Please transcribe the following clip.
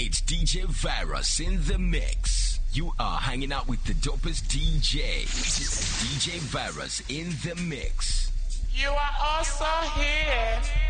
It's DJ Virus in the mix. You are hanging out with the dopest DJ. DJ Virus in the mix. You are also here.